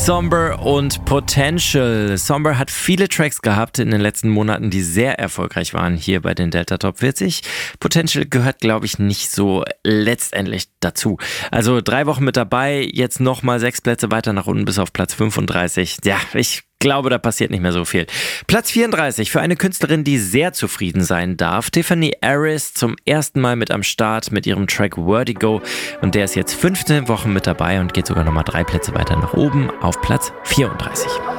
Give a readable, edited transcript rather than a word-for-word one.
Somber und Potential. Somber hat viele Tracks gehabt in den letzten Monaten, die sehr erfolgreich waren hier bei den Delta Top 40. Potential gehört, glaube ich, nicht so letztendlich dazu. Also 3 Wochen mit dabei, jetzt nochmal 6 Plätze weiter nach unten bis auf Platz 35. Ja, ich glaube, da passiert nicht mehr so viel. Platz 34 für eine Künstlerin, die sehr zufrieden sein darf. Tiffany Harris zum ersten Mal mit am Start mit ihrem Track Vertigo. Und der ist jetzt 15 Wochen mit dabei und geht sogar nochmal 3 Plätze weiter nach oben auf Platz 34.